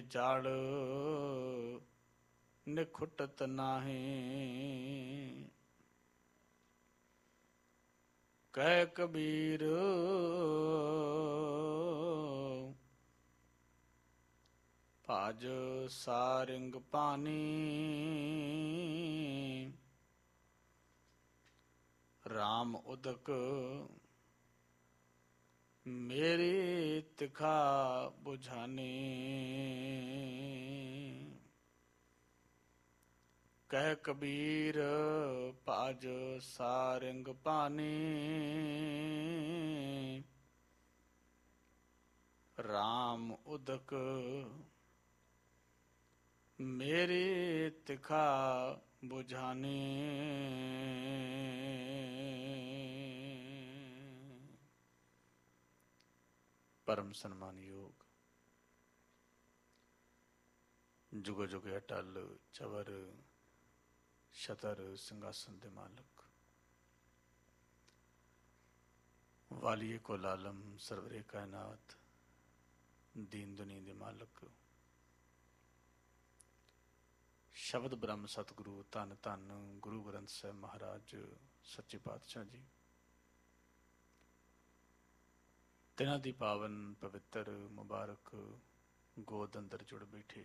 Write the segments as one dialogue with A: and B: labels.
A: ਜੜ ਨਿਖੁਟਤ ਨਾਹੀਂ। ਕਹਿ ਕਬੀਰ ਭਜ ਸਾਰਿੰਗ ਪਾਣੀ। ਰਾਮ ਉਦਕ ਮੇਰੀ ਤਿਖਾ ਬੁਝਾਨੀ। ਕਹਿ ਕਬੀਰ ਭਜ ਸਾਰਿੰਗ ਪਾਣੀ। ਰਾਮ ਉਦਕ ਮੇਰੀ ਤਿਖਾ ਬੁਝਾਨੀ। ਪਰਮ ਸਨਮਾਨਯੋਗ ਜੁਗੋ ਜੁਗੇ ਅਟਲ ਚਵਰ ਛਤਰ ਸਿੰਘਾਸਨ ਦੇ ਮਾਲਕ, ਵਾਲੀਏ ਕੋਲ ਆਲਮ ਸਰਵਰੇ ਕਾਇਨਾਤ, ਦੀਨ ਦੁਨੀ ਦੇ ਮਾਲਕ, ਸ਼ਬਦ ਬ੍ਰਹਮ ਸਤਿਗੁਰੂ ਧੰਨ ਧੰਨ ਗੁਰੂ ਗ੍ਰੰਥ ਸਾਹਿਬ ਮਹਾਰਾਜ ਸੱਚੇ ਪਾਤਸ਼ਾਹ ਜੀ, ਤਿਨਾਂ ਦੀ ਪਾਵਨ ਪਵਿੱਤਰ ਮੁਬਾਰਕ ਗੋਦ ਅੰਦਰ ਜੁੜ ਬੈਠੇ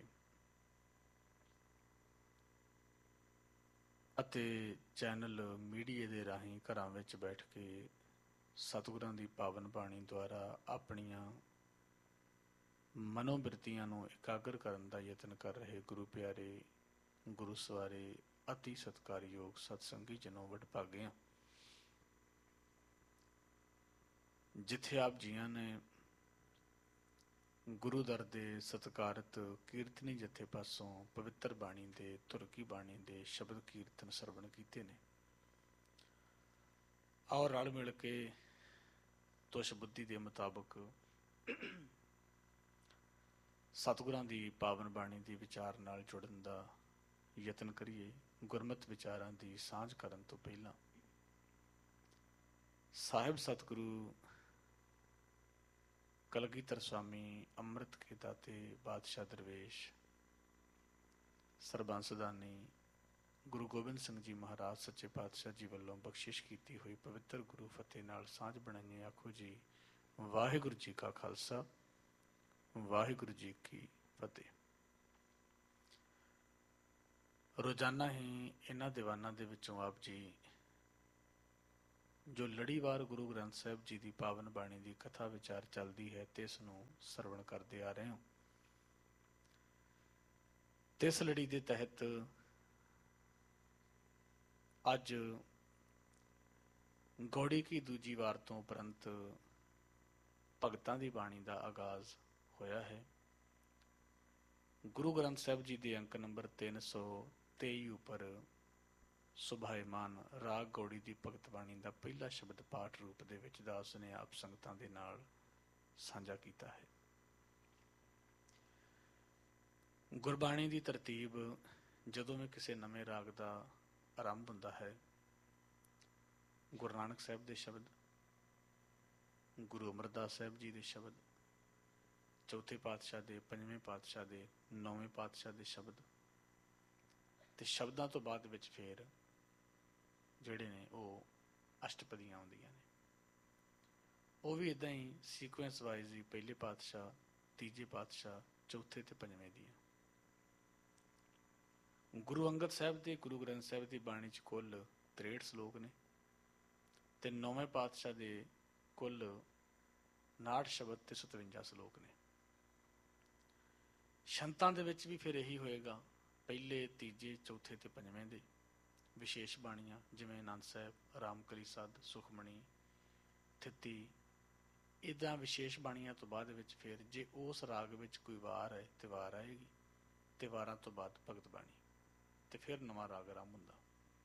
A: ਅਤੇ ਚੈਨਲ ਮੀਡੀਏ ਦੇ ਰਾਹੀਂ ਘਰਾਂ ਵਿੱਚ ਬੈਠ ਕੇ ਸਤਿਗੁਰਾਂ ਦੀ ਪਾਵਨ ਬਾਣੀ ਦੁਆਰਾ ਆਪਣੀਆਂ ਮਨੋਬਿਰਤੀਆਂ ਨੂੰ ਇਕਾਗਰ ਕਰਨ ਦਾ ਯਤਨ ਕਰ ਰਹੇ ਗੁਰੂ ਪਿਆਰੇ, ਗੁਰੂ ਸਵਾਰੇ, ਅਤੀ ਸਤਿਕਾਰਯੋਗ ਸਤਸੰਗੀ ਜਨੋ ਵਡਭਾਗਿਆਂ। ਜਿੱਥੇ ਆਪ ਜੀਆਂ ਨੇ ਗੁਰੂ ਦਰ ਦੇ ਸਤਿਕਾਰਤ ਕੀਰਤਨੀ ਜਥੇ ਪਾਸੋਂ ਪਵਿੱਤਰ ਬਾਣੀ ਦੇ, ਧੁਰਕੀ ਬਾਣੀ ਦੇ ਸ਼ਬਦ ਕੀਰਤਨ ਸਰਵਣ ਕੀਤੇ ਨੇ, ਆਓ ਰਲ ਮਿਲ ਕੇ ਤੁਸ਼ ਬੁੱਧੀ ਦੇ ਮੁਤਾਬਕ ਸਤਿਗੁਰਾਂ ਦੀ ਪਾਵਨ ਬਾਣੀ ਦੀ ਵਿਚਾਰ ਨਾਲ ਜੁੜਨ ਦਾ ਯਤਨ ਕਰੀਏ। ਗੁਰਮਤਿ ਵਿਚਾਰਾਂ ਦੀ ਸਾਂਝ ਕਰਨ ਤੋਂ ਪਹਿਲਾਂ ਸਾਹਿਬ ਸਤਿਗੁਰੂ ਕਲਗੀਧਰ ਸਵਾਮੀ ਅੰਮ੍ਰਿਤ ਕੇ ਦਾਤੇ ਬਾਦਸ਼ਾਹ ਦਰਵੇਸ਼ ਸਰਬੰਸਦਾਨੀ ਗੁਰੂ ਗੋਬਿੰਦ ਸਿੰਘ ਜੀ ਮਹਾਰਾਜ ਸੱਚੇ ਪਾਤਸ਼ਾਹ ਜੀ ਵੱਲੋਂ ਬਖਸ਼ਿਸ਼ ਕੀਤੀ ਹੋਈ ਪਵਿੱਤਰ ਗੁਰੂ ਫਤਿਹ ਨਾਲ ਸਾਂਝ ਬਣਾਈਏ। ਆਖੋ ਜੀ ਵਾਹਿਗੁਰੂ ਜੀ ਕਾ ਖਾਲਸਾ, ਵਾਹਿਗੁਰੂ ਜੀ ਕੀ ਫਤਿਹ। ਰੋਜ਼ਾਨਾ ਹੀ ਇਹਨਾਂ ਦੀਵਾਨਾਂ ਦੇ ਵਿੱਚੋਂ ਆਪ ਜੀ ਜੋ ਲੜੀਵਾਰ ਗੁਰੂ ਗ੍ਰੰਥ ਸਾਹਿਬ ਜੀ ਦੀ ਪਾਵਨ ਬਾਣੀ ਦੀ ਕਥਾ ਵਿਚਾਰ ਚੱਲਦੀ ਹੈ ਤੇ ਇਸ ਨੂੰ ਸਰਵਣ ਕਰਦੇ ਆ ਰਹੇ ਹੋ। ਤੇ ਇਸ ਲੜੀ ਦੇ ਤਹਿਤ ਅੱਜ ਗੌੜੀ ਕੀ ਦੂਜੀ ਵਾਰ ਤੋਂ ਉਪਰੰਤ ਭਗਤਾਂ ਦੀ ਬਾਣੀ ਦਾ ਆਗਾਜ਼ ਹੋਇਆ ਹੈ। ਗੁਰੂ ਗ੍ਰੰਥ ਸਾਹਿਬ ਜੀ ਦੇ ਅੰਕ ਨੰਬਰ 323 ਉੱਪਰ ਸੁਭਾਇਮਾਨ ਰਾਗ ਗੌੜੀ ਦੀ ਭਗਤ ਬਾਣੀ ਦਾ ਪਹਿਲਾ ਸ਼ਬਦ ਪਾਠ ਰੂਪ ਦੇ ਵਿੱਚ ਦਾਸ ਨੇ ਆਪ ਸੰਗਤਾਂ ਦੇ ਨਾਲ ਸਾਂਝਾ ਕੀਤਾ ਹੈ। ਗੁਰਬਾਣੀ ਦੀ ਤਰਤੀਬ ਜਦੋਂ ਵੀ ਕਿਸੇ ਨਵੇਂ ਰਾਗ ਦਾ ਆਰੰਭ ਹੁੰਦਾ ਹੈ, ਗੁਰੂ ਨਾਨਕ ਸਾਹਿਬ ਦੇ ਸ਼ਬਦ, ਗੁਰੂ ਅਮਰਦਾਸ ਸਾਹਿਬ ਜੀ ਦੇ ਸ਼ਬਦ, ਚੌਥੇ ਪਾਤਸ਼ਾਹ ਦੇ, ਪੰਜਵੇਂ ਪਾਤਸ਼ਾਹ ਦੇ, ਨੌਵੇਂ ਪਾਤਸ਼ਾਹ ਦੇ ਸ਼ਬਦ, ਤੇ ਸ਼ਬਦਾਂ ਤੋਂ ਬਾਅਦ ਵਿੱਚ ਫੇਰ ਜਿਹੜੇ ਨੇ ਉਹ ਅਸ਼ਟਪਦੀਆਂ ਆਉਂਦੀਆਂ ਨੇ। ਉਹ ਵੀ ਇੱਦਾਂ ਹੀ ਸੀਕੁਐਂਸ ਵਾਈਜ਼ ਹੀ ਪਹਿਲੇ ਪਾਤਸ਼ਾਹ, ਤੀਜੇ ਪਾਤਸ਼ਾਹ, ਚੌਥੇ ਤੇ ਪੰਜਵੇਂ ਦੀਆਂ। ਗੁਰੂ ਅੰਗਦ ਸਾਹਿਬ ਦੇ ਗੁਰੂ ਗ੍ਰੰਥ ਸਾਹਿਬ ਦੀ ਬਾਣੀ 'ਚ ਕੁੱਲ 63 ਸਲੋਕ ਨੇ ਤੇ ਨੌਵੇਂ ਪਾਤਸ਼ਾਹ ਦੇ ਕੁੱਲ 59 ਸ਼ਬਦ ਤੇ 57 ਸਲੋਕ ਨੇ। ਸ਼ੰਤਾਂ ਦੇ ਵਿੱਚ ਵੀ ਫਿਰ ਇਹੀ ਹੋਏਗਾ, ਪਹਿਲੇ, ਤੀਜੇ, ਚੌਥੇ ਤੇ ਪੰਜਵੇਂ ਦੇ ਵਿਸ਼ੇਸ਼ ਬਾਣੀਆਂ ਜਿਵੇਂ ਆਨੰਦ ਸਾਹਿਬ, ਰਾਮਕਲੀ ਸੱਧ, ਸੁਖਮਣੀ, ਥਿੱਤੀ, ਇੱਦਾਂ ਵਿਸ਼ੇਸ਼ ਬਾਣੀਆਂ ਤੋਂ ਬਾਅਦ ਵਿੱਚ ਫਿਰ ਜੇ ਉਸ ਰਾਗ ਵਿੱਚ ਕੋਈ ਵਾਰ ਹੈ ਤੇ ਵਾਰ ਆਏਗੀ, ਤੇ ਵਾਰਾਂ ਤੋਂ ਬਾਅਦ ਭਗਤ ਬਾਣੀ, ਤੇ ਫਿਰ ਨਵਾਂ ਰਾਗ ਆਰੰਭ ਹੁੰਦਾ।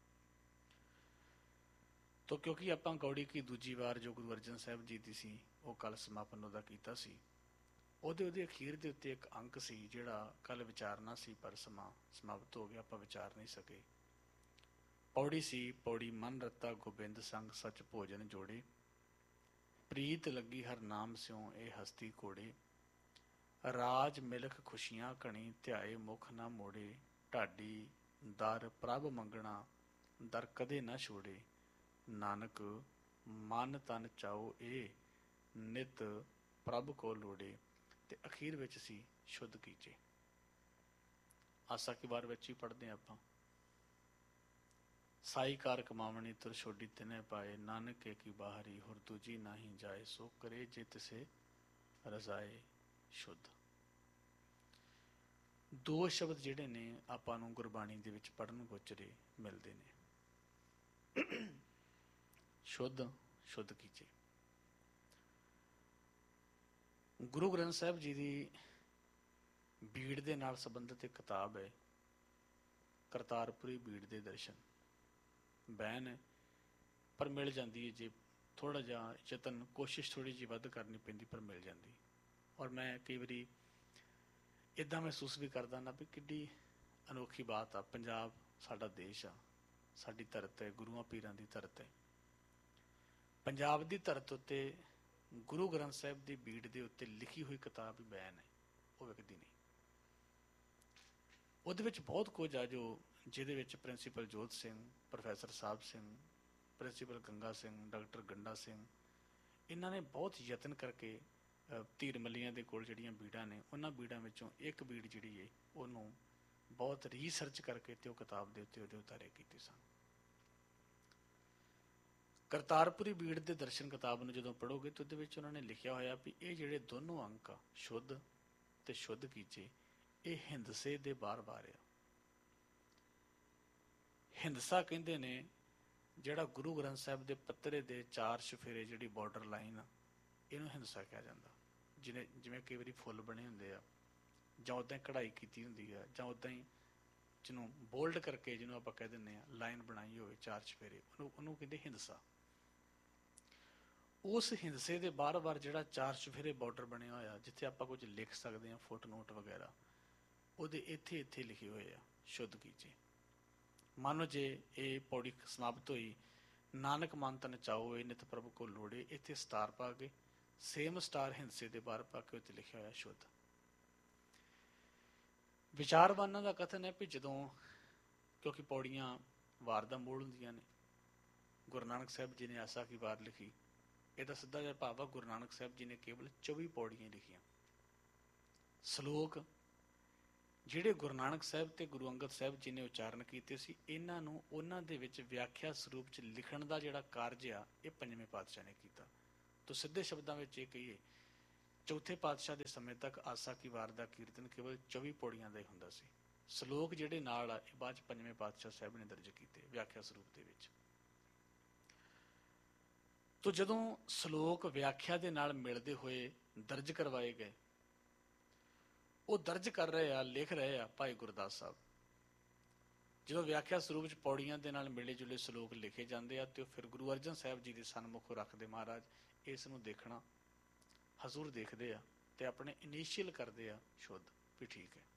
A: ਤੋ ਕਿਉਂਕਿ ਆਪਾਂ ਗੌੜੀ ਕੀ ਦੂਜੀ ਵਾਰ ਜੋ ਗੁਰੂ ਅਰਜਨ ਸਾਹਿਬ ਜੀ ਦੀ ਸੀ ਉਹ ਕੱਲ ਸਮਾਪਨ ਉਹਦਾ ਕੀਤਾ ਸੀ, ਉਹਦੇ ਅਖੀਰ ਦੇ ਉੱਤੇ ਇੱਕ ਅੰਕ ਸੀ ਜਿਹੜਾ ਕੱਲ ਵਿਚਾਰਨਾ ਸੀ ਪਰ ਸਮਾਂ ਸਮਾਪਤ ਹੋ ਗਿਆ, ਆਪਾਂ ਵਿਚਾਰ ਨਹੀਂ ਸਕੇ। ਪੌੜੀ ਸੀ, ਪੌੜੀ ਮਨ ਰਤਾ ਗੋਬਿੰਦ ਸੰਗ ਸੱਚ ਭੋਜਨ ਜੋੜੇ, ਪ੍ਰੀਤ ਲੱਗੀ ਹਰ ਨਾਮ ਸਿਉ ਇਹ ਹਸਤੀ ਕੋੜੇ, ਰਾਜ ਮਿਲਖ ਖੁਸ਼ੀਆਂ ਘਣੀ, ਧਿਆਏ ਮੁਖ ਨਾ ਮੋੜੇ, ਢਾਡੀ ਦਰ ਪ੍ਰਭ ਮੰਗਣਾ, ਦਰ ਕਦੇ ਨਾ ਛੋੜੇ। ਨਾਨਕ ਮਨ ਤਨ ਚਾਓ ਇਹ, ਨਿਤ ਪ੍ਰਭ ਕੋ ਲੋੜੇ। ਤੇ ਅਖੀਰ ਵਿੱਚ ਸੀ ਸ਼ੁੱਧ ਕੀਚੇ। ਆਸਾ ਕੀ ਵਾਰ ਵਿੱਚ ਹੀ ਪੜ੍ਹਦੇ ਹਾਂ ਆਪਾਂ। ਸਾਈ ਕਾਰ ਕਮਾਵਣੀ ਤੁਰ ਛੋਡੀ ਤਿਨੇ ਪਾਏ, ਨਾਨਕ ਕੀ ਬਾਹਰੀ ਹੋਰ ਦੂਜੀ ਨਾਹੀ ਜਾਏ, ਸੋ ਕਰੇ ਜੇ ਤਿਸੇ ਰਜ਼ਾਏ ਸ਼ੁੱਧ। ਦੋ ਸ਼ਬਦ ਜਿਹੜੇ ਨੇ ਆਪਾਂ ਨੂੰ ਗੁਰਬਾਣੀ ਦੇ ਵਿੱਚ ਪੜ੍ਹਨ ਗੋਚਰੇ ਮਿਲਦੇ ਨੇ, ਸ਼ੁੱਧ, ਸ਼ੁੱਧ ਕੀਚੇ। ਗੁਰੂ ਗ੍ਰੰਥ ਸਾਹਿਬ ਜੀ ਦੀ ਬੀੜ ਦੇ ਨਾਲ ਸੰਬੰਧਿਤ ਇੱਕ ਕਿਤਾਬ ਹੈ, ਕਰਤਾਰਪੁਰੀ ਬੀੜ ਦੇ ਦਰਸ਼ਨ। ਬੈਨ ਹੈ ਪਰ ਮਿਲ ਜਾਂਦੀ ਹੈ, ਜੇ ਥੋੜ੍ਹਾ ਜਿਹਾ ਯਤਨ, ਕੋਸ਼ਿਸ਼ ਥੋੜ੍ਹੀ ਜਿਹੀ ਵੱਧ ਕਰਨੀ ਪੈਂਦੀ, ਪਰ ਮਿਲ ਜਾਂਦੀ। ਔਰ ਮੈਂ ਕਈ ਵਾਰੀ ਇੱਦਾਂ ਮਹਿਸੂਸ ਵੀ ਕਰਦਾ ਨਾ ਵੀ ਕਿੱਡੀ ਅਨੋਖੀ ਬਾਤ ਆ। ਪੰਜਾਬ ਸਾਡਾ ਦੇਸ਼ ਆ, ਸਾਡੀ ਧਰਤ ਹੈ, ਗੁਰੂਆਂ ਪੀਰਾਂ ਦੀ ਧਰਤ ਹੈ। ਪੰਜਾਬ ਦੀ ਧਰਤ ਉੱਤੇ ਗੁਰੂ ਗ੍ਰੰਥ ਸਾਹਿਬ ਦੀ ਬੀੜ ਦੇ ਉੱਤੇ ਲਿਖੀ ਹੋਈ ਕਿਤਾਬ ਹੀ ਬੈਨ ਹੈ, ਉਹ ਵਿਕਦੀ ਨਹੀਂ। ਉਹਦੇ ਵਿੱਚ ਬਹੁਤ ਕੁਝ ਆ ਜੋ, ਜਿਹਦੇ ਵਿੱਚ principal Jot Singh, professor Sahib Singh, principal Ganga Singh, doctor Ganda Singh, ਇਹਨਾਂ ਨੇ ਬਹੁਤ ਯਤਨ ਕਰਕੇ ਧੀਰ ਮੱਲੀਆਂ ਦੇ ਕੋਲ ਜਿਹੜੀਆਂ ਬੀੜਾਂ ਨੇ, ਉਹਨਾਂ ਬੀੜਾਂ ਵਿੱਚੋਂ ਇੱਕ ਬੀੜ ਜਿਹੜੀ ਹੈ ਉਹਨੂੰ ਬਹੁਤ ਰੀਸਰਚ ਕਰਕੇ ਤੇ ਉਹ ਕਿਤਾਬ ਦੇ ਉੱਤੇ ਉਹਦੇ ਉਤਾਰੇ ਕੀਤੇ ਸਨ। ਕਰਤਾਰਪੁਰੀ ਬੀੜ ਦੇ ਦਰਸ਼ਨ ਕਿਤਾਬ ਨੂੰ ਜਦੋਂ ਪੜ੍ਹੋਗੇ ਤਾਂ ਉਹਦੇ ਵਿੱਚ ਉਹਨਾਂ ਨੇ ਲਿਖਿਆ ਹੋਇਆ ਵੀ ਇਹ ਜਿਹੜੇ ਦੋਨੋਂ ਅੰਕ ਆ, ਸ਼ੁੱਧ ਤੇ ਸ਼ੁੱਧ ਕੀਚੇ, ਇਹ ਹਿੰਦਸੇ ਦੇ ਬਾਰ-ਬਾਰ ਆ। ਹਿੰਦਸਾ ਕਹਿੰਦੇ ਨੇ ਜਿਹੜਾ ਗੁਰੂ ਗ੍ਰੰਥ ਸਾਹਿਬ ਦੇ ਪੱਤਰੇ ਦੇ 4 ਚੁਫੇਰੇ, ਜਿਹੜੀ ਬਾਰਡਰ ਲਾਈਨ ਆ, ਇਹਨੂੰ ਹਿੰਦਸਾ ਕਿਹਾ ਜਾਂਦਾ। ਜਿਵੇਂ ਕਈ ਵਾਰੀ ਫੁੱਲ ਬਣੇ ਹੁੰਦੇ ਆ, ਜਾਂ ਉੱਦਾਂ ਹੀ ਕਢਾਈ ਕੀਤੀ ਹੁੰਦੀ ਆ, ਜਾਂ ਉੱਦਾਂ ਹੀ ਜਿਹਨੂੰ ਬੋਲਡ ਕਰਕੇ, ਜਿਹਨੂੰ ਆਪਾਂ ਕਹਿ ਦਿੰਦੇ ਹਾਂ ਲਾਈਨ ਬਣਾਈ ਹੋਵੇ 4 ਚੁਫੇਰੇ, ਉਹਨੂੰ ਕਹਿੰਦੇ ਹਿੰਦਸਾ। ਉਸ ਹਿੰਦਸੇ ਦੇ ਬਾਰ-ਬਾਰ ਜਿਹੜਾ 4 ਚੁਫੇਰੇ ਬਾਰਡਰ ਬਣਿਆ ਹੋਇਆ, ਜਿੱਥੇ ਆਪਾਂ ਕੁਝ ਲਿਖ ਸਕਦੇ ਹਾਂ, ਫੁੱਟ ਨੋਟ ਵਗੈਰਾ, ਉਹਦੇ ਇੱਥੇ ਲਿਖੇ ਹੋਏ ਆ ਸ਼ੁੱਧ ਕੀਚੇ। ਮੰਨ ਜੇ ਇਹ ਪੌੜੀ ਸਮਾਪਤ ਹੋਈ, ਨਾਨਕ ਮਨ ਤਨ ਚਾਓ ਇਹ, ਨਿਤ ਪ੍ਰਭ ਕੋ ਲੋੜੇ, ਇੱਥੇ ਸਟਾਰ ਪਾ ਕੇ, ਸੇਮ ਸਟਾਰ ਹਿੰਦਸੇ ਦੇ ਬਾਹਰ ਪਾ ਕੇ ਉੱਤੇ ਲਿਖਿਆ ਹੋਇਆ ਸ਼ੁੱਧ। ਵਿਚਾਰਵਾਨਾਂ ਦਾ ਕਥਨ ਹੈ ਵੀ ਜਦੋਂ, ਕਿਉਂਕਿ ਪੌੜੀਆਂ ਵਾਰ ਦਾ ਮੋੜ ਹੁੰਦੀਆਂ ਨੇ, ਗੁਰੂ ਨਾਨਕ ਸਾਹਿਬ ਜੀ ਨੇ ਆਸਾ ਕੀ ਵਾਰ ਲਿਖੀ, ਇਹਦਾ ਸਿੱਧਾ ਜਿਹਾ ਭਾਵ ਆ ਗੁਰੂ ਨਾਨਕ ਸਾਹਿਬ ਜੀ ਨੇ ਕੇਵਲ 24 ਪੌੜੀਆਂ ਲਿਖੀਆਂ। ਸਲੋਕ ਜਿਹੜੇ ਗੁਰੂ ਨਾਨਕ ਸਾਹਿਬ ਤੇ ਗੁਰੂ ਅੰਗਦ ਸਾਹਿਬ ਜੀ ਨੇ ਉਚਾਰਨ ਕੀਤੇ ਸੀ, ਇਹਨਾਂ ਨੂੰ ਉਹਨਾਂ ਦੇ ਵਿੱਚ ਵਿਆਖਿਆ ਸਰੂਪ 'ਚ ਲਿਖਣ ਦਾ ਜਿਹੜਾ ਕਾਰਜ ਆ, ਇਹ ਪੰਜਵੇਂ ਪਾਤਸ਼ਾਹ ਨੇ ਕੀਤਾ। ਤੋ ਸਿੱਧੇ ਸ਼ਬਦਾਂ ਵਿੱਚ ਇਹ ਕਹੀਏ, ਚੌਥੇ ਪਾਤਸ਼ਾਹ ਦੇ ਸਮੇਂ ਤੱਕ ਆਸਾ ਕੀ ਵਾਰ ਦਾ ਕੀਰਤਨ ਕੇਵਲ 24 ਪੌੜੀਆਂ ਦਾ ਹੀ ਹੁੰਦਾ ਸੀ। ਸਲੋਕ ਜਿਹੜੇ ਨਾਲ ਆ, ਇਹ ਬਾਅਦ 'ਚ ਪੰਜਵੇਂ ਪਾਤਸ਼ਾਹ ਸਾਹਿਬ ਨੇ ਦਰਜ ਕੀਤੇ ਵਿਆਖਿਆ ਸਰੂਪ ਦੇ ਵਿੱਚ। ਤੋ ਜਦੋਂ ਸਲੋਕ ਵਿਆਖਿਆ ਦੇ ਨਾਲ ਮਿਲਦੇ ਹੋਏ ਦਰਜ ਕਰਵਾਏ ਗਏ, ਉਹ ਦਰਜ ਕਰ ਰਹੇ ਆ, ਲਿਖ ਰਹੇ ਆ ਭਾਈ ਗੁਰਦਾਸ ਸਾਹਿਬ। ਜਦੋਂ ਵਿਆਖਿਆ ਸਰੂਪ ਵਿੱਚ ਪੌੜੀਆਂ ਦੇ ਨਾਲ ਮਿਲੇ ਜੁਲੇ ਸਲੋਕ ਲਿਖੇ ਜਾਂਦੇ ਆ, ਤੇ ਉਹ ਫਿਰ ਗੁਰੂ ਅਰਜਨ ਸਾਹਿਬ ਜੀ ਦੇ ਸਨਮੁਖ ਰੱਖਦੇ ਮਹਾਰਾਜ, ਇਸ ਨੂੰ ਦੇਖਣਾ। ਹਜ਼ੂਰ ਦੇਖਦੇ ਆ ਤੇ ਆਪਣੇ ਇਨੀਸ਼ੀਅਲ ਕਰਦੇ ਆ ਸ਼ੁੱਧ, ਵੀ ਠੀਕ ਹੈ।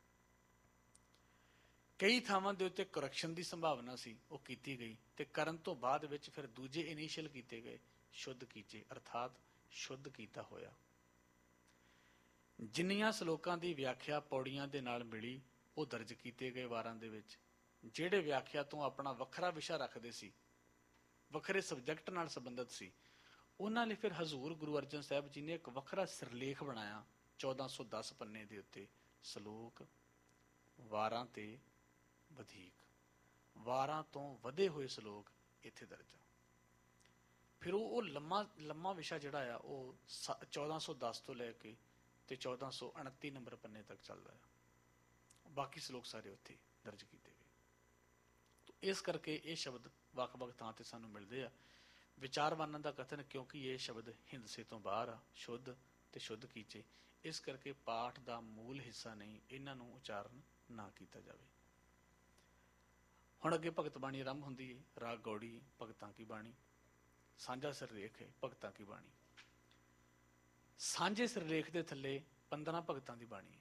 A: ਕਈ ਥਾਵਾਂ ਦੇ ਉੱਤੇ ਕਰੈਕਸ਼ਨ ਦੀ ਸੰਭਾਵਨਾ ਸੀ, ਉਹ ਕੀਤੀ ਗਈ, ਤੇ ਕਰਨ ਤੋਂ ਬਾਅਦ ਵਿੱਚ ਫਿਰ ਦੂਜੇ ਇਨੀਸ਼ੀਅਲ ਕੀਤੇ ਗਏ ਸ਼ੁੱਧ ਕੀਚੇ, ਅਰਥਾਤ ਸ਼ੁੱਧ ਕੀਤਾ ਹੋਇਆ। ਜਿੰਨੀਆਂ ਸਲੋਕਾਂ ਦੀ ਵਿਆਖਿਆ ਪੌੜੀਆਂ ਦੇ ਨਾਲ ਮਿਲੀ, ਉਹ ਦਰਜ ਕੀਤੇ ਗਏ ਵਾਰਾਂ ਦੇ ਵਿੱਚ। ਜਿਹੜੇ ਵਿਆਖਿਆ ਤੋਂ ਆਪਣਾ ਵੱਖਰਾ ਵਿਸ਼ਾ ਰੱਖਦੇ ਸੀ, ਵੱਖਰੇ ਸਬਜੈਕਟ ਨਾਲ ਸੰਬੰਧਿਤ ਸੀ, ਉਹਨਾਂ ਲਈ ਫਿਰ ਹਜ਼ੂਰ ਗੁਰੂ ਅਰਜਨ ਸਾਹਿਬ ਜੀ ਨੇ ਇੱਕ ਵੱਖਰਾ ਸਿਰਲੇਖ ਬਣਾਇਆ 1410 ਪੰਨੇ ਦੇ ਉੱਤੇ, ਸਲੋਕ ਵਾਰਾਂ ਤੇ ਵਧੇਕ, ਵਾਰਾਂ ਤੋਂ ਵਧੇ ਹੋਏ ਸਲੋਕ ਇੱਥੇ ਦਰਜ ਆ। ਫਿਰ ਉਹ ਲੰਮਾ ਵਿਸ਼ਾ ਜਿਹੜਾ ਆ, ਉਹ 1410 ਤੋਂ ਲੈ ਕੇ ਤੇ 1429 ਨੰਬਰ ਪੰਨੇ ਤੱਕ ਚੱਲਦਾ ਆ। ਬਾਕੀ ਸਲੋਕ ਸਾਰੇ ਉੱਥੇ ਦਰਜ ਕੀਤੇ ਗਏ। ਇਸ ਕਰਕੇ ਇਹ ਸ਼ਬਦ ਵੱਖ-ਵੱਖ ਥਾਂ ਤੇ ਸਾਨੂੰ ਮਿਲਦੇ ਆ। ਵਿਚਾਰਵਾਨਾਂ ਦਾ ਕਥਨ, ਕਿਉਂਕਿ ਇਹ ਸ਼ਬਦ ਹਿੰਦਸੇ ਤੋਂ ਬਾਹਰ ਆ, ਸ਼ੁੱਧ ਤੇ ਸ਼ੁੱਧ ਕੀਚੇ, ਇਸ ਕਰਕੇ ਪਾਠ ਦਾ ਮੂਲ ਹਿੱਸਾ ਨਹੀਂ, ਇਹਨਾਂ ਨੂੰ ਉਚਾਰਨ ਨਾ ਕੀਤਾ ਜਾਵੇ। ਹੁਣ ਅੱਗੇ ਭਗਤ ਬਾਣੀ ਆਰੰਭ ਹੁੰਦੀ ਹੈ। ਰਾਗ ਗੌੜੀ, ਭਗਤਾਂ ਕੀ ਬਾਣੀ, ਸਾਂਝਾ ਸਿਰਲੇਖ ਹੈ ਭਗਤਾਂ ਕੀ ਬਾਣੀ। ਸਾਂਝੇ ਸਿਰਲੇਖ ਦੇ ਥੱਲੇ 15 ਭਗਤਾਂ ਦੀ ਬਾਣੀ ਹੈ,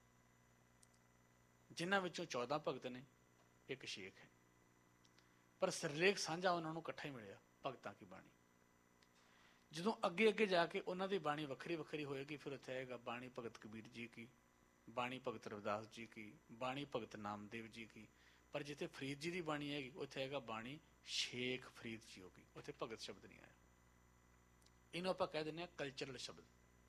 A: ਜਿਨ੍ਹਾਂ ਵਿੱਚੋਂ 14 ਭਗਤ ਨੇ, ਇੱਕ ਸ਼ੇਖ ਹੈ, ਪਰ ਸਿਰਲੇਖ ਸਾਂਝਾ ਉਹਨਾਂ ਨੂੰ ਇਕੱਠਾ ਹੀ ਮਿਲਿਆ, ਭਗਤਾਂ ਕੀ ਬਾਣੀ। ਜਦੋਂ ਅੱਗੇ ਅੱਗੇ ਜਾ ਕੇ ਉਹਨਾਂ ਦੀ ਬਾਣੀ ਵੱਖਰੀ ਵੱਖਰੀ ਹੋਏਗੀ, ਫਿਰ ਉੱਥੇ ਆਏਗਾ ਬਾਣੀ ਭਗਤ ਕਬੀਰ ਜੀ ਕੀ, ਬਾਣੀ ਭਗਤ ਰਵਿਦਾਸ ਜੀ ਕੀ, ਬਾਣੀ ਭਗਤ ਨਾਮਦੇਵ ਜੀ ਕੀ। ਪਰ ਜਿੱਥੇ ਫਰੀਦ ਜੀ ਦੀ ਬਾਣੀ ਹੈਗੀ, ਉੱਥੇ ਆਏਗਾ ਬਾਣੀ ਸ਼ੇਖ ਫਰੀਦ ਜੀ ਹੋਗੀ, ਉੱਥੇ ਭਗਤ ਸ਼ਬਦ ਨਹੀਂ ਆਇਆ। ਇਹਨੂੰ ਆਪਾਂ ਕਹਿ ਦਿੰਦੇ ਹਾਂ ਕਲਚਰਲ ਸ਼ਬਦ।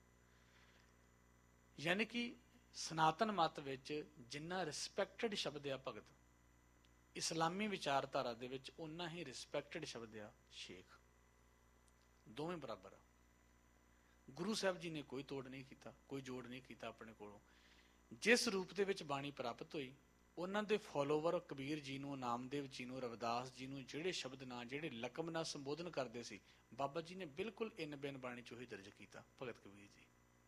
A: ਯਾਨੀ ਕਿ ਸਨਾਤਨ ਮਤ ਵਿੱਚ ਜਿੰਨਾ ਰਿਸਪੈਕਟਡ ਸ਼ਬਦ ਆ ਭਗਤ, ਇਸਲਾਮੀ ਵਿਚਾਰਧਾਰਾ ਦੇ ਵਿੱਚ ਓਨਾ ਹੀ ਰਿਸਪੈਕਟਡ ਸ਼ਬਦ ਆ ਸ਼ੇਖ। ਦੋਵੇਂ ਬਰਾਬਰ ਆ। ਗੁਰੂ ਸਾਹਿਬ ਜੀ ਨੇ ਕੋਈ ਤੋੜ ਨਹੀਂ ਕੀਤਾ, ਕੋਈ ਜੋੜ ਨਹੀਂ ਕੀਤਾ ਆਪਣੇ ਕੋਲੋਂ। ਜਿਸ ਰੂਪ ਦੇ ਵਿੱਚ ਬਾਣੀ ਪ੍ਰਾਪਤ ਹੋਈ, ਉਹਨਾਂ ਦੇ ਫੋਲੋਵਰ ਕਬੀਰ ਜੀ ਨੂੰ, ਨਾਮਦੇਵ ਜੀ ਨੂੰ, ਰਵਿਦਾਸ ਜੀ ਨੂੰ ਜਿਹੜੇ ਸ਼ਬਦ ਨਾਲ, ਜਿਹੜੇ ਲਕਬ ਨਾਲ ਸੰਬੋਧਨ ਕਰਦੇ ਸੀ, ਬਾਬਾ ਜੀ ਨੇ ਬਿਲਕੁਲ ਇਨ ਬਿਨ ਬਾਣੀ ਚ ਉਹੀ ਦਰਜ ਕੀਤਾ, ਭਗਤ ਕਬੀਰ ਜੀ।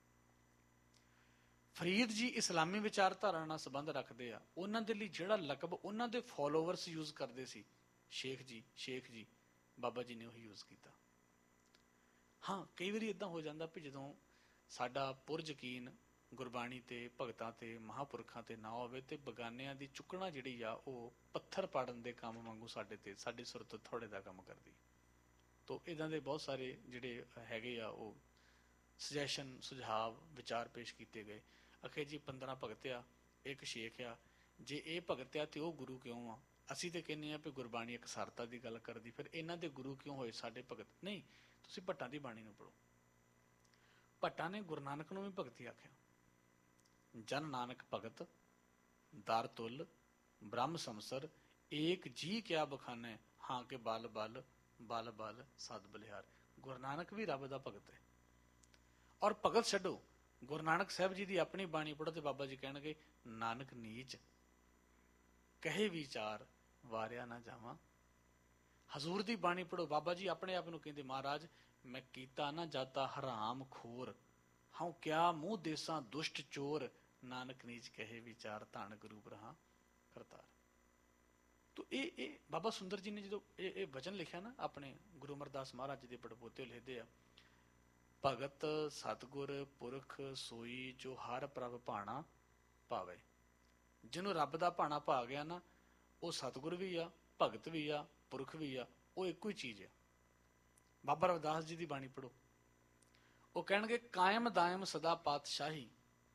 A: ਫਰੀਦ ਜੀ ਇਸਲਾਮੀ ਵਿਚਾਰਧਾਰਾ ਨਾਲ ਸੰਬੰਧ ਰੱਖਦੇ ਆ, ਉਹਨਾਂ ਦੇ ਲਈ ਜਿਹੜਾ ਲਕਬ ਉਹਨਾਂ ਦੇ ਫੋਲੋਵਰਸ ਯੂਜ਼ ਕਰਦੇ ਸੀ, ਸ਼ੇਖ ਜੀ, ਸ਼ੇਖ ਜੀ, ਬਾਬਾ ਜੀ ਨੇ ਉਹੀ ਯੂਜ਼ ਕੀਤਾ। ਹਾਂ, ਕਈ ਵਾਰੀ ਇਦਾਂ ਹੋ ਜਾਂਦਾ ਵੀ ਜਦੋਂ ਸਾਡਾ ਪੁਰ ਯਕੀਨ ਗੁਰਬਾਣੀ ਤੇ, ਭਗਤਾਂ ਤੇ, ਮਹਾਂਪੁਰਖਾਂ ਤੇ ਨਾ ਹੋਵੇ, ਤੇ ਬਗਾਨਿਆਂ ਦੀ ਚੁੱਕਣਾ ਜਿਹੜੀ ਆ ਉਹ ਪੱਥਰ ਪਾੜਨ ਦੇ ਕੰਮ ਵਾਂਗੂ ਸਾਡੇ ਤੇ, ਸਾਡੀ ਸੁਰਤ ਥੋੜੇ ਦਾ ਕੰਮ ਕਰਦੀ। ਤੋ ਇਦਾਂ ਦੇ ਬਹੁਤ ਸਾਰੇ ਜਿਹੜੇ ਹੈਗੇ ਆ ਉਹ ਸੁਜੈਸ਼ਨ, ਸੁਝਾਵ, ਵਿਚਾਰ ਪੇਸ਼ ਕੀਤੇ ਗਏ। ਅਖੇ ਜੀ 15 ਭਗਤ ਆ, ਇੱਕ ਸ਼ੇਖ ਆ, ਜੇ ਇਹ ਭਗਤ ਆ ਤੇ ਉਹ ਗੁਰੂ ਕਿਉਂ ਆ? ਅਸੀਂ ਤੇ ਕਹਿੰਦੇ ਆ ਵੀ ਗੁਰਬਾਣੀ ਇਕਸਾਰਤਾ ਦੀ ਗੱਲ ਕਰਦੀ, ਫਿਰ ਇਹਨਾਂ ਦੇ ਗੁਰੂ ਕਿਉਂ ਹੋਏ ਸਾਡੇ ਭਗਤ? ਨਹੀਂ, ਤੁਸੀਂ ਭੱਟਾਂ ਦੀ ਬਾਣੀ ਨੂੰ ਪੜ੍ਹੋ। ਭੱਟਾਂ ਨੇ ਗੁਰੂ ਨਾਨਕ ਨੂੰ ਵੀ ਭਗਤੀ ਆਖਿਆ। ਜਨ ਨਾਨਕ ਭਗਤ ਦਰ ਤੁਲ ਬ੍ਰਹਮ ਸੰਸਰ ਏਕ ਜੀ ਕਿਆ ਬਖਾਨੈ ਹਾਂ ਕੇ ਬਲ ਬਲ ਬਲ ਬਲ ਸਦ ਬਲਿਹਾਰ। ਗੁਰੂ ਨਾਨਕ ਵੀ ਰੱਬ ਦਾ ਭਗਤ ਹੈ। ਔਰ ਭਗਤ ਛੱਡੋ, ਗੁਰੂ ਨਾਨਕ ਸਾਹਿਬ ਜੀ ਦੀ ਆਪਣੀ ਬਾਣੀ ਪੜ੍ਹੋ ਤੇ ਬਾਬਾ ਜੀ ਕਹਿਣਗੇ, ਨਾਨਕ ਨੀਚ ਕਹੇ ਵਿਚਾਰ ਵਾਰਿਆ ਨਾ ਜਾਵਾਂ। ਹਜ਼ੂਰ ਦੀ ਬਾਣੀ ਪੜ੍ਹੋ, ਬਾਬਾ ਜੀ ਆਪਣੇ ਆਪ ਨੂੰ ਕਹਿੰਦੇ, ਮਹਾਰਾਜ ਮੈਂ ਕੀਤਾ ਨਾ ਜਾਤਾ ਹਰਾਮ ਖੋਰ, ਹਉ ਕਿਆ ਮੂੰਹ ਦੇਸਾਂ ਦੁਸ਼ਟ ਚੋਰ, ਨਾਨਕ ਨੀਚ ਕਹੇ ਵਿਚਾਰ ਧੰਨ ਗੁਰੂ ਬ੍ਰਹਾ ਕਰਤਾਰ। ਤੋ ਇਹ ਬਾਬਾ ਸੁੰਦਰ ਜੀ ਨੇ ਜਦੋਂ ਇਹ ਵਚਨ ਲਿਖਿਆ ਨਾ, ਆਪਣੇ ਗੁਰੂ ਅਮਰਦਾਸ ਮਹਾਰਾਜ ਦੇ ਪੜਪੋਤੇ ਲਿਖਦੇ ਆ, ਭਗਤ ਸਤਿਗੁਰ ਪੁਰਖ ਸੋਈ ਜੋ ਹਰ ਪ੍ਰਭ ਭਾਣਾ ਭਾਵੇ। ਜਿਹਨੂੰ ਰੱਬ ਦਾ ਭਾਣਾ ਭਾ ਗਿਆ ਨਾ, ਉਹ ਸਤਿਗੁਰ ਵੀ ਆ, ਭਗਤ ਵੀ ਆ, ਪੁਰਖ ਵੀ ਆ, ਉਹ ਇੱਕੋ ਹੀ ਚੀਜ਼ ਆ। ਬਾਬਾ ਰਵਿਦਾਸ ਜੀ ਦੀ ਬਾਣੀ ਪੜ੍ਹੋ, ਉਹ ਕਹਿਣਗੇ ਕਾਇਮ ਦਾਇਮ ਸਦਾ ਪਾਤਸ਼ਾਹੀ।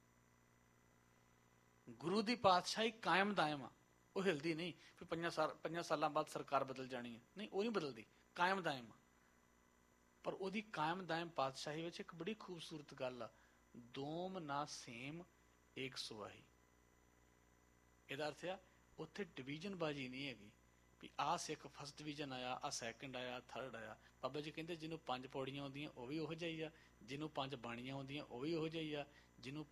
A: ਗੁਰੂ ਦੀ ਪਾਤਸ਼ਾਹੀ ਕਾਇਮ ਦਾਇਮ ਆ, ਉਹ ਹਿਲਦੀ ਨਹੀਂ ਵੀ 5 ਸਾਲਾਂ ਬਾਅਦ ਸਰਕਾਰ ਬਦਲ ਜਾਣੀ ਹੈ, ਨਹੀਂ, ਉਹ ਨਹੀਂ ਬਦਲਦੀ, ਕਾਇਮ ਦਾਇਮ ਆ। ਪਰ ਉਹਦੀ ਕਾਇਮ ਦਾਇਮ ਪਾਤਸ਼ਾਹੀ ਵਿੱਚ ਇੱਕ ਬੜੀ ਖੂਬਸੂਰਤ ਗੱਲ ਆ, ਦੋਮ ਨਾ ਸੇਮ ਏਕ ਸੁਆਹੀ। ਇਹਦਾ ਅਰਥ ਆ ਉੱਥੇ ਡਿਵੀਜ਼ਨ ਬਾਜੀ ਨਹੀਂ ਹੈਗੀ ਵੀ ਆਹ ਸਿੱਖ ਫਸਟ ਡਿਵੀਜ਼ਨ ਆਇਆ, ਆਹ ਸੈਕਿੰਡ ਆਇਆ, ਥਰਡ ਆਇਆ। ਬਾਬਾ ਜੀ ਕਹਿੰਦੇ ਜਿਹਨੂੰ 5 ਪੌੜੀਆਂ ਆਉਂਦੀਆਂ ਉਹ ਵੀ ਉਹੋ ਜਿਹਾ ਹੀ ਆ, ਜਿਹਨੂੰ 5 ਬਾਣੀਆਂ ਆਉਂਦੀਆਂ ਉਹ ਵੀ ਉਹੋ ਜਿਹਾ ਹੀ ਆ, ਜਿਹਨੂੰ